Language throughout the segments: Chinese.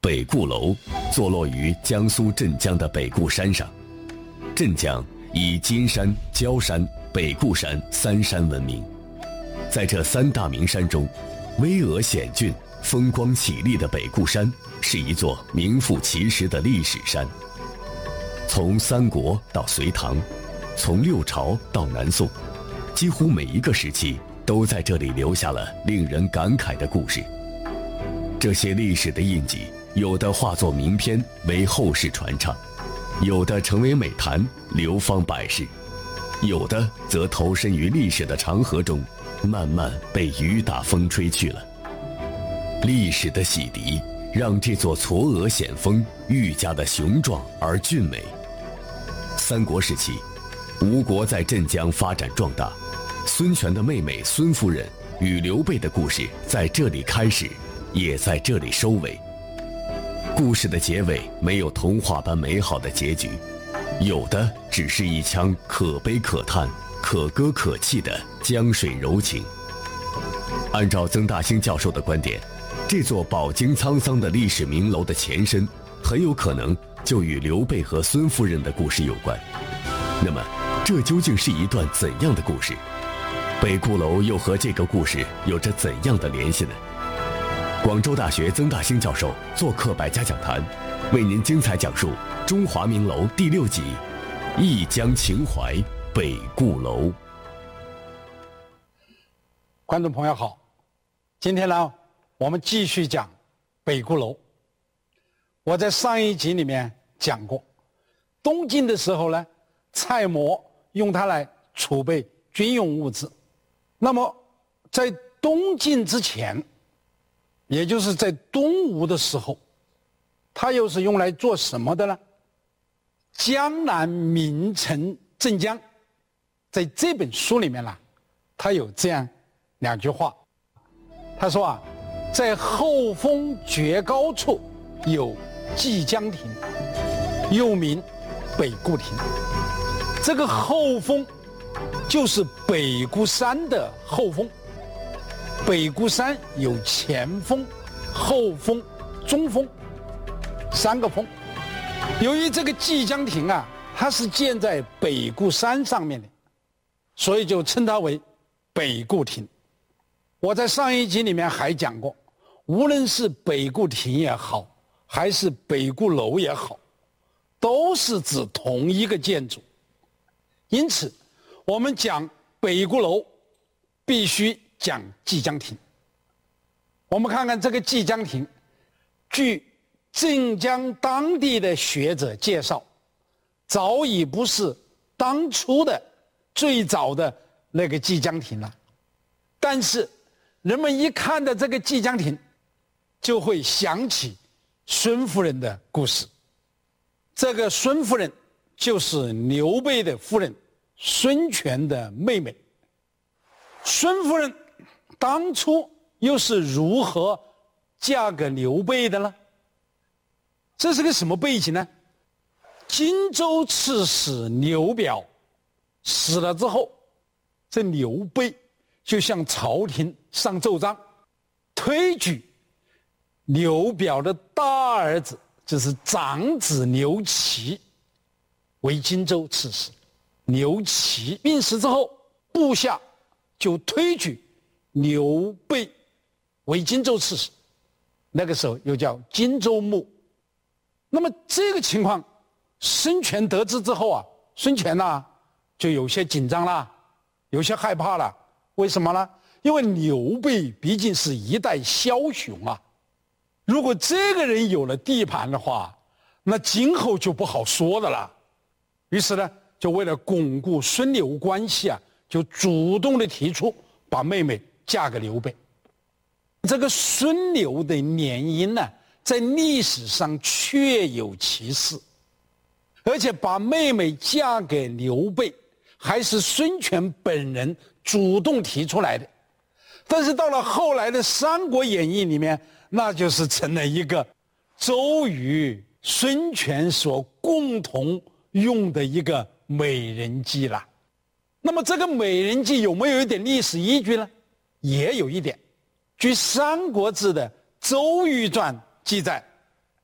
北固楼坐落于江苏镇江的北固山上。镇江以金山、焦山、北固山三山闻名。在这三大名山中，巍峨险峻、风光绮丽的北固山是一座名副其实的历史山。从三国到隋唐，从六朝到南宋，几乎每一个时期都在这里留下了令人感慨的故事。这些历史的印记，有的化作名篇为后世传唱，有的成为美谈流芳百世，有的则投身于历史的长河中，慢慢被雨打风吹去了。历史的洗涤让这座嵯峨险峰愈加的雄壮而俊美。三国时期，吴国在镇江发展壮大，孙权的妹妹孙夫人与刘备的故事在这里开始，也在这里收尾。故事的结尾没有童话般美好的结局，有的只是一腔可悲可叹、可歌可泣的江水柔情。按照曾大兴教授的观点，这座饱经沧桑的历史名楼的前身，很有可能就与刘备和孙夫人的故事有关。那么，这究竟是一段怎样的故事？北固楼又和这个故事有着怎样的联系呢？广州大学曾大兴教授做客百家讲坛，为您精彩讲述《中华名楼》第6集《一江情怀北固楼》。 观众朋友好，今天呢，我们继续讲北固楼。我在上一集里面讲过，东晋的时候呢，蔡邈用它来储备军用物资。那么在东晋之前，也就是在东吴的时候，它又是用来做什么的呢？江南名城镇江，在这本书里面呢，它有这样2句话。他说啊，在后峰绝高处有蓟江亭，又名北固亭。这个后峰就是北固山的后峰。北固山有前峰、后峰、中峰3个峰。由于这个蓟江亭啊，它是建在北固山上面的，所以就称它为北固亭。我在上一集里面还讲过，无论是北固亭也好，还是北固楼也好，都是指同一个建筑。因此，我们讲北固楼必须讲蓟江亭。我们看看这个蓟江亭，据镇江当地的学者介绍，早已不是当初的最早的那个蓟江亭了。但是人们一看到这个蓟江亭，就会想起孙夫人的故事。这个孙夫人就是刘备的夫人，孙权的妹妹。孙夫人当初又是如何嫁给刘备的呢？这是个什么背景呢？荆州刺史刘表死了之后，这刘备就向朝廷上奏章，推举刘表的大儿子，就是长子刘琦为荆州刺史。刘琦病死之后，部下就推举刘备为荆州刺史，那个时候又叫荆州牧。那么这个情况，孙权得知之后啊，孙权呢就有些紧张了，有些害怕了。为什么呢？因为刘备毕竟是一代枭雄啊，如果这个人有了地盘的话，那今后就不好说的了。于是呢，就为了巩固孙刘关系啊，就主动的提出把妹妹嫁给刘备。这个孙刘的联姻呢，在历史上确有其事，而且把妹妹嫁给刘备，还是孙权本人主动提出来的。但是到了后来的《三国演义》里面，那就是成了一个周瑜、孙权所共同用的一个美人计了。那么这个美人计有没有一点历史依据呢？也有一点。据《三国志》的《周瑜传》记载，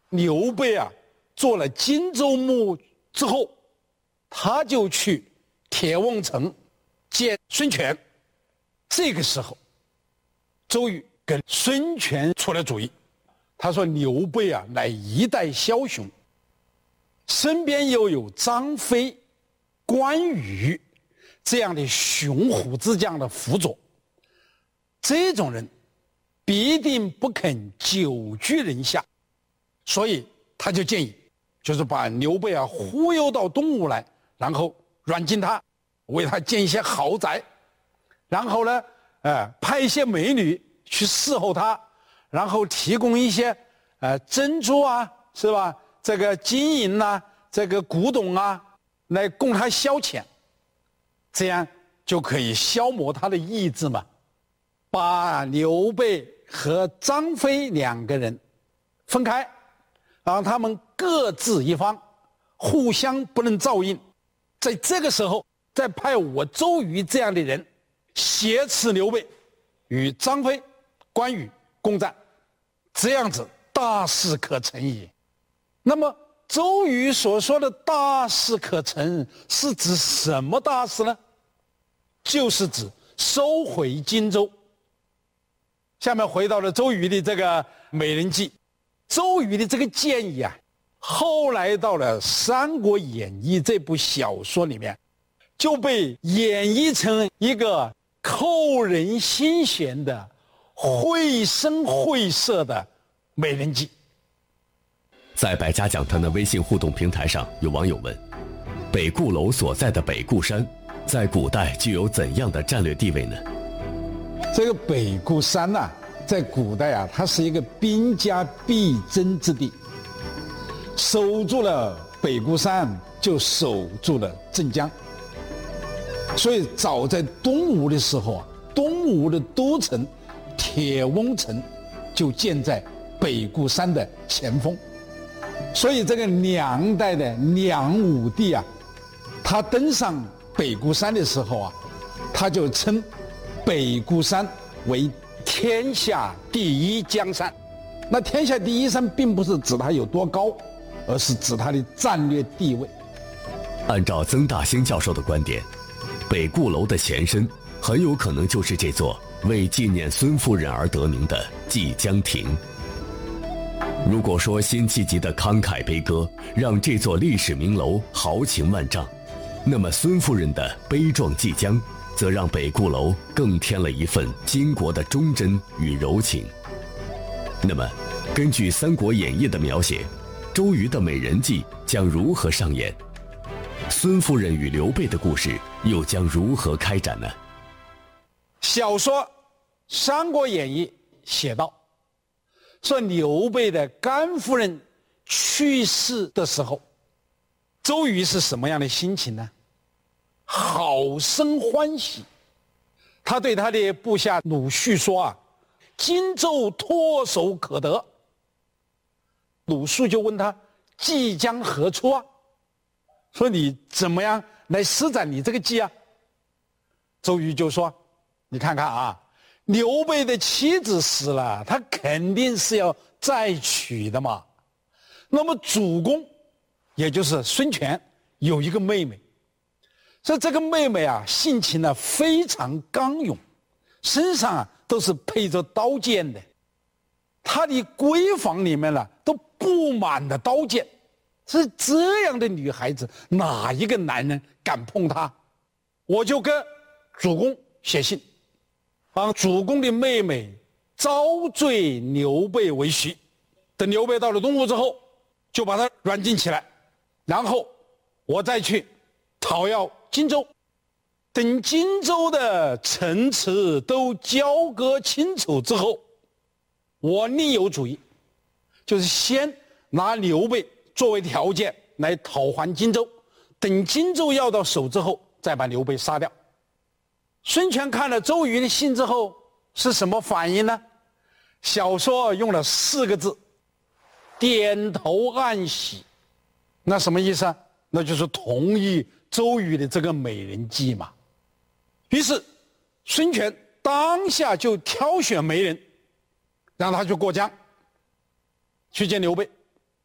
刘备啊做了荆州牧之后，他就去铁瓮城见孙权。这个时候，周瑜跟孙权出了主意，他说刘备啊乃一代枭雄，身边又有张飞、关羽这样的雄虎之将的辅佐，这种人必定不肯久居人下，所以他就建议，就是把刘备啊忽悠到东吴来，然后软禁他，为他建一些豪宅，然后呢，派一些美女去伺候他，然后提供一些珍珠啊，是吧？这个金银呐，这个古董啊，来供他消遣，这样就可以消磨他的意志嘛。把刘备和张飞两个人分开，让他们各自一方，互相不能照应。在这个时候，再派我周瑜这样的人挟持刘备，与张飞、关羽共战，这样子大事可成矣。那么周瑜所说的大事可成，是指什么大事呢？就是指收回荆州。下面回到了周瑜的这个美人计，周瑜的这个建议啊，后来到了《三国演义》这部小说里面，就被演绎成一个扣人心弦的绘声绘色的美人计。 在百家讲坛的微信互动平台上，有网友问：北固楼所在的北固山，在古代具有怎样的战略地位呢？ 这个北固山呐，在古代啊，它是一个兵家必争之地。守住了北固山，就守住了镇江。所以早在东吴的时候啊，东吴的都城铁瓮城就建在北固山的前锋。所以这个梁代的梁武帝啊，他登上北固山的时候啊，他就称北固山为天下第一江山。那天下第一山并不是指它有多高，而是指它的战略地位。 按照曾大兴教授的观点，北固楼的前身很有可能就是这座为纪念孙夫人而得名的蓟江亭。如果说辛弃疾的慷慨悲歌让这座历史名楼豪情万丈，那么孙夫人的悲壮蓟江则让北固楼更添了一份巾帼的忠贞与柔情。那么根据《三国演义》的描写，周瑜的美人计将如何上演？孙夫人与刘备的故事又将如何开展呢？ 小说《三国演义》写道，说刘备的甘夫人去世的时候，周瑜是什么样的心情呢？好生欢喜。他对他的部下鲁肃说啊，荆州唾手可得。鲁肃就问他，计将何出啊？说你怎么样来施展你这个计啊？周瑜就说，你看看啊，刘备的妻子死了，他肯定是要再娶的嘛。那么主公，也就是孙权，有一个妹妹，所以这个妹妹啊，性情呢非常刚勇，身上啊都是配着刀剑的，她的闺房里面呢都布满了刀剑。是这样的女孩子，哪一个男人敢碰她？我就跟主公写信，帮主公的妹妹招赘刘备为婿。等刘备到了东吴之后，就把他软禁起来，然后我再去讨要荆州。等荆州的城池都交割清楚之后，我另有主意，就是先拿刘备作为条件来讨还荆州，等荆州要到手之后，再把刘备杀掉。孙权看了周瑜的信之后是什么反应呢？小说用了4个字，点头暗喜。那什么意思啊？那就是同意周瑜的这个美人计嘛。于是孙权当下就挑选媒人，让他去过江去见刘备。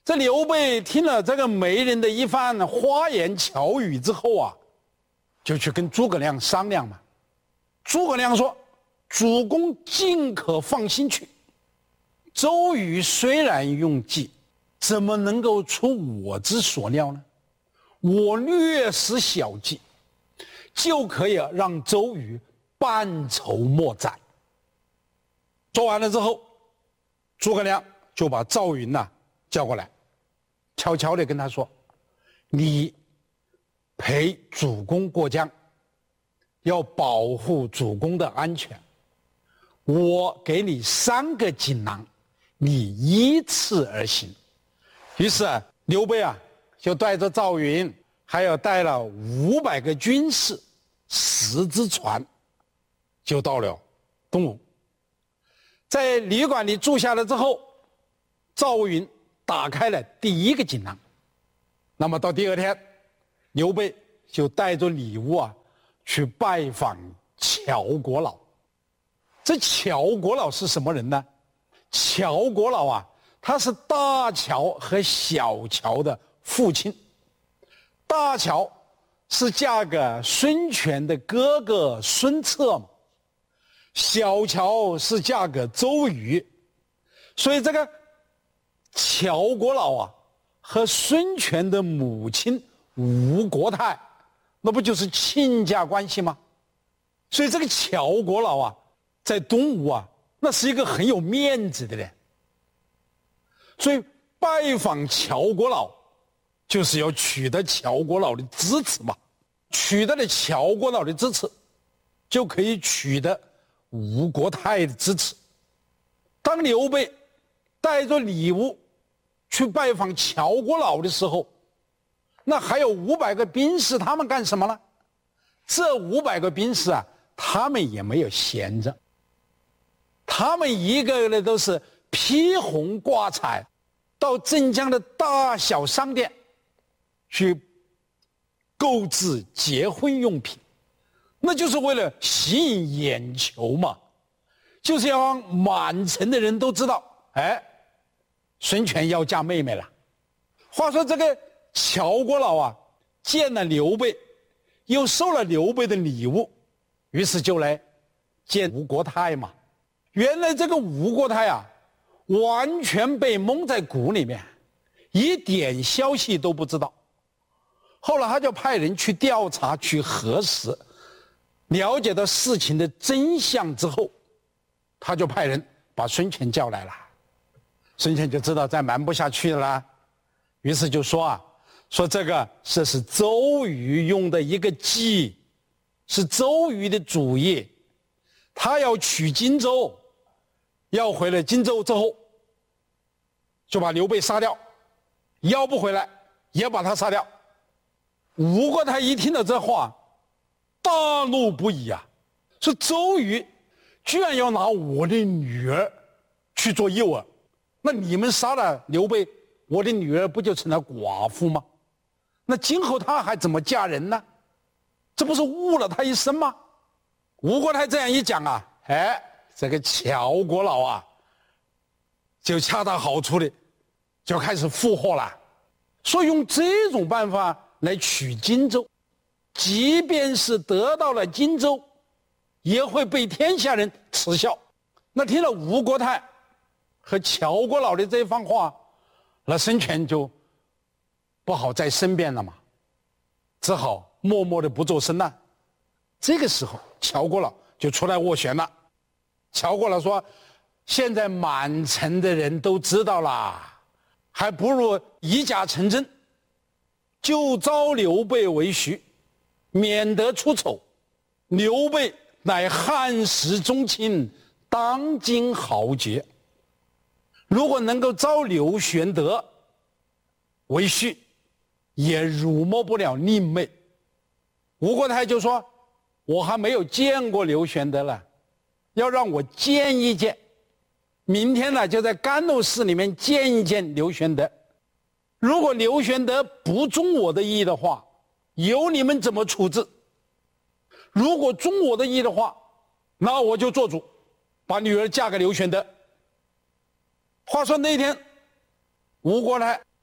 这刘备听了这个媒人的一番花言巧语之后啊，就去跟诸葛亮商量嘛。诸葛亮说：“主公尽可放心去。周瑜虽然用计，怎么能够出我之所料呢？我略施小计，就可以让周瑜半筹莫展。”说完了之后，诸葛亮就把赵云叫过来，悄悄地跟他说：“你陪主公过江，要保护主公的安全。我给你3个锦囊，你依次而行。”于是刘备就带着赵云，还有带了500个军士，10只船，就到了东吴。在旅馆里住下了之后，赵云打开了第1个锦囊。那么到第2天，刘备就带着礼物去拜访乔国老。这乔国老是什么人呢？乔国老他是大乔和小乔的父亲。大乔是嫁给孙权的哥哥孙策嘛，小乔是嫁给周瑜，所以这个乔国老和孙权的母亲吴国太，那不就是亲家关系吗？所以这个乔国老在东吴那是一个很有面子的人。所以拜访乔国老，就是要取得乔国老的支持嘛。取得了乔国老的支持，就可以取得吴国太的支持。当刘备带着礼物去拜访乔国老的时候，那还有500个兵士，他们干什么呢？这500个兵士他们也没有闲着，他们一个个都是披红挂彩，到镇江的大小商店去购置结婚用品，那就是为了吸引眼球嘛，就是要让满城的人都知道，孙权要嫁妹妹了。话说这个乔国老见了刘备，又收了刘备的礼物，于是就来见吴国太嘛。原来这个吴国太完全被蒙在鼓里面，一点消息都不知道。后来他就派人去调查，去核实，了解到事情的真相之后，他就派人把孙权叫来了。孙权就知道再瞒不下去了，于是就说这是周瑜用的一个计，是周瑜的主意，他要取荆州，要回了荆州之后，就把刘备杀掉，要不回来也把他杀掉。吴国太一听到这话，大怒不已说周瑜居然要拿我的女儿去做诱饵，那你们杀了刘备，我的女儿不就成了寡妇吗？那今后她还怎么嫁人呢？这不是误了她一生吗？吴国太这样一讲这个乔国老就恰到好处的就开始附和了，说用这种办法来取荆州，即便是得到了荆州，也会被天下人耻笑。那听了吴国太和乔国老的这番话，那孙权就不好再申辩了嘛，只好默默的不作声了。这个时候乔国老就出来斡旋了。乔国老说，现在满城的人都知道了，还不如以假成真，就招刘备为婿，免得出丑。刘备乃汉室宗亲，当今豪杰，如果能够招刘玄德为婿，也辱没不了令妹。吴国太就说，我还没有见过刘玄德了，要让我见一见，明天呢就在甘露寺里面见一见刘玄德。如果刘玄德不中我的意的话，由你们怎么处置。如果中我的意的话，那我就做主，把女儿嫁给刘玄德。话说那天吴国太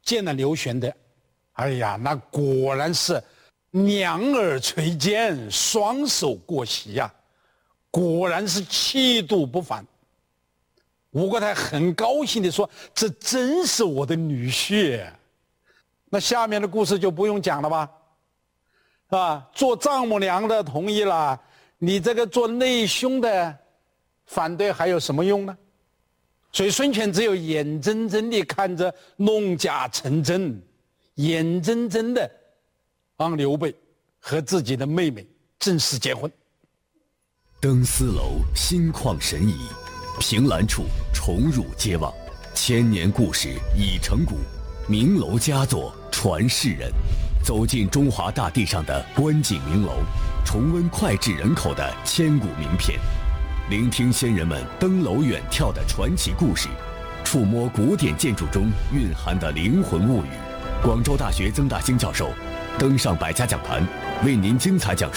见了刘玄德，哎呀，那果然是两耳垂肩，双手过膝呀，果然是气度不凡。吴国太很高兴地说：“这真是我的女婿。”那下面的故事就不用讲了吧，是吧？做丈母娘的同意了，你这个做内兄的反对还有什么用呢？所以孙权只有眼睁睁地看着弄假成真，眼睁睁地让刘备和自己的妹妹正式结婚。 登斯楼心旷神怡，凭栏处重入街望，千年故事已成古，名楼佳作传世人。走进中华大地上的观景名楼，重温脍炙人口的千古名片，聆听先人们登楼远眺的传奇故事，触摸古典建筑中蕴含的灵魂物语。广州大学曾大兴教授登上百家讲坛，为您精彩讲述